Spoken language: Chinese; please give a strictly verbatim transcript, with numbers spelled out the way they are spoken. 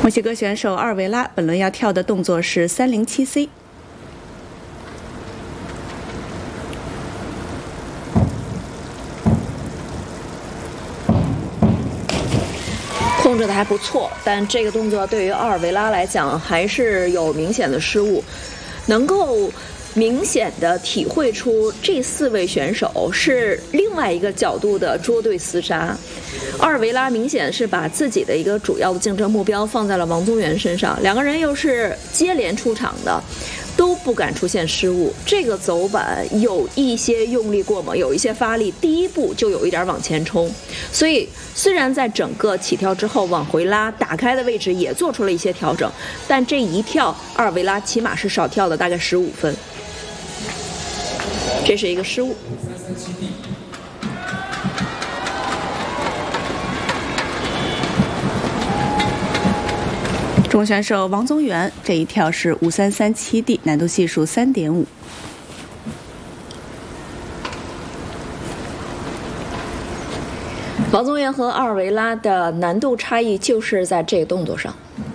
墨西哥选手阿尔维拉本轮要跳的动作是三零七 C。 控制的还不错，但这个动作对于阿尔维拉来讲还是有明显的失误，能够明显的体会出这四位选手是另外一个角度的捉对厮杀。阿尔维拉明显是把自己的一个主要的竞争目标放在了王宗源身上，两个人又是接连出场的，都不敢出现失误。这个走板有一些用力过猛，有一些发力，第一步就有一点往前冲，所以虽然在整个起跳之后往回拉打开的位置也做出了一些调整，但这一跳阿尔维拉起码是少跳了大概十五分，这是一个失误。 中国选手王宗源这一跳是五三三七 D， 难度系数 三点五。 王宗源和阿尔维拉的难度差异就是在这个动作上。